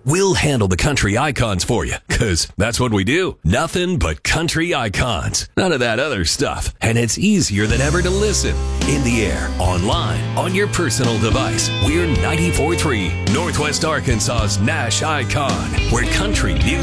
we'll handle the country icons for you, because that's what we do. Nothing but country icons. None of that other stuff. And it's easier than ever to listen. In the air, online, on your personal device. We're 94.3, Northwest Arkansas's Nash Icon, where country music